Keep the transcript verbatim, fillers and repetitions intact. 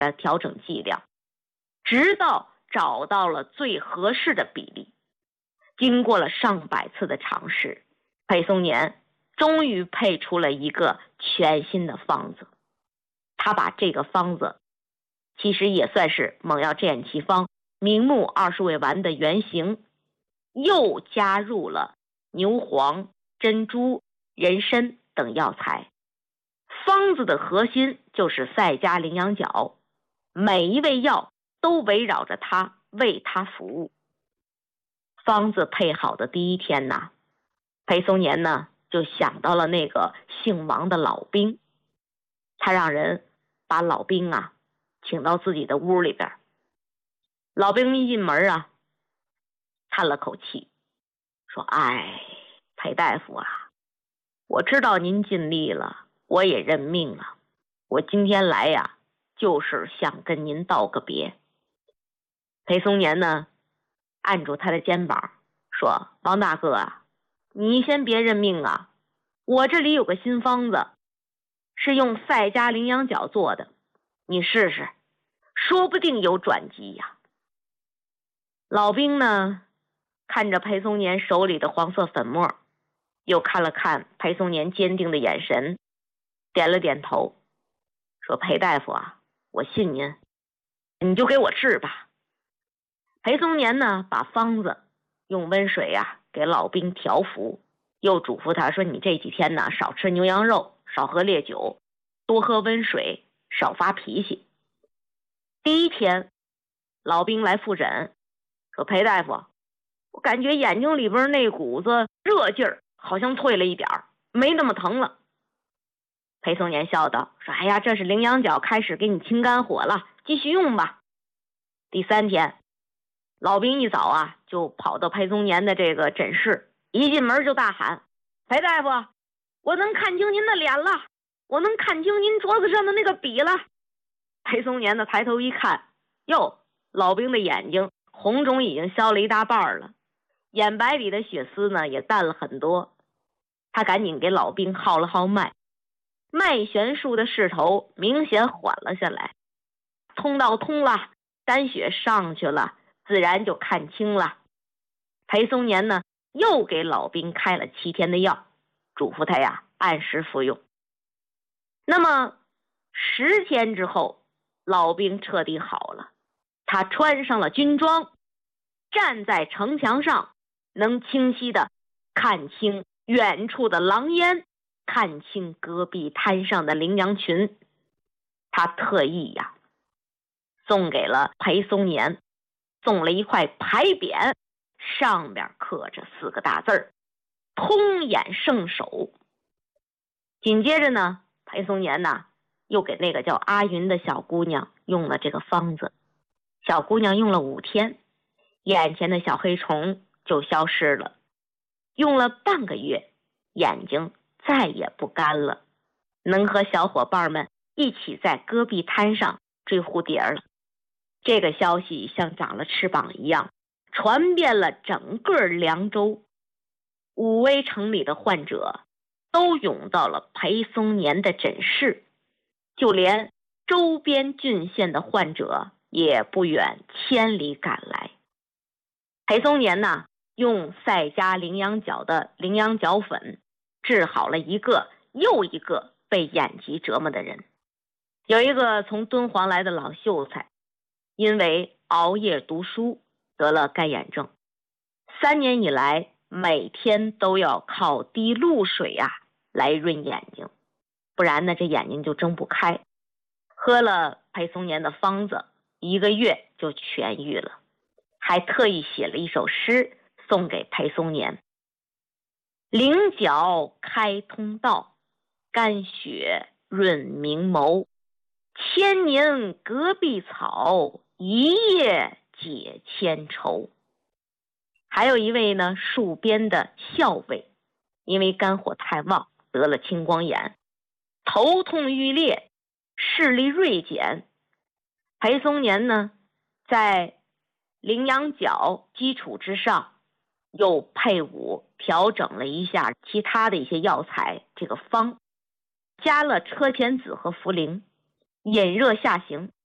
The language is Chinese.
的调整剂量，直到找到了最合适的比例。经过了上百次的尝试，裴松年终于配出了一个全新的方子。他把这个方子其实也算是猛药制眼奇方明目二十味丸的原型，又加入了牛黄、珍珠、人参等药材。方子的核心就是赛迦羚羊角，每一味药都围绕着它为它服务。方子配好的第一天呢，裴松年呢就想到了那个姓王的老兵，他让人把老兵啊请到自己的屋里边。老兵一进门啊，叹了口气，说：哎，裴大夫啊，我知道您尽力了，我也认命了，我今天来呀，就是想跟您道个别。裴松年呢按住他的肩膀说：王大哥啊，你先别认命啊，我这里有个新方子，是用赛迦羚羊角做的，你试试，说不定有转机呀。老兵呢看着裴松年手里的黄色粉末，又看了看裴松年坚定的眼神，点了点头，说：裴大夫啊，我信您，你就给我治吧。裴松年呢把方子用温水啊给老兵调服，又嘱咐他说：你这几天呢少吃牛羊肉，少喝烈酒，多喝温水，少发脾气。第一天老兵来复诊，说：裴大夫，我感觉眼睛里边那股子热劲儿好像退了一点儿，没那么疼了。裴松年笑道，说：哎呀，这是羚羊角开始给你清肝火了，继续用吧。第三天老兵一早啊就跑到裴松年的这个诊室，一进门就大喊：裴大夫，我能看清您的脸了，我能看清您桌子上的那个笔了。裴松年的抬头一看，哟，老兵的眼睛红肿已经消了一大半了，眼白里的血丝呢也淡了很多。他赶紧给老兵号了号脉，脉弦术的势头明显缓了下来，通道通了，丹血上去了，自然就看清了。裴松年呢又给老兵开了七天的药，嘱咐他呀按时服用。那么十天之后，老兵彻底好了，他穿上了军装，站在城墙上，能清晰的看清远处的狼烟，看清戈壁滩上的羚羊群。他特意呀送给了裴松年，送了一块牌匾，上边刻着四个大字儿：通眼圣手。紧接着呢，裴松年呢又给那个叫阿云的小姑娘用了这个方子。小姑娘用了五天，眼前的小黑虫就消失了。用了半个月，眼睛再也不干了，能和小伙伴们一起在戈壁滩上追蝴蝶了。这个消息像长了翅膀一样，传遍了整个凉州。武威城里的患者都涌到了裴松年的诊室，就连周边郡县的患者也不远千里赶来。裴松年呢用赛迦羚羊角的羚羊角粉治好了一个又一个被眼疾折磨的人。有一个从敦煌来的老秀才，因为熬夜读书得了干眼症，三年以来每天都要靠滴露水啊来润眼睛，不然呢这眼睛就睁不开。喝了裴松年的方子，一个月就痊愈了，还特意写了一首诗送给裴松年：羚角开通道，肝血润明眸，千年戈壁草，一夜解千愁。还有一位呢戍边的校尉，因为肝火太旺得了青光眼，头痛欲裂，视力锐减。裴松年呢在羚羊角基础之上又配伍调整了一下其他的一些药材，这个方加了车前子和茯苓，引热下行，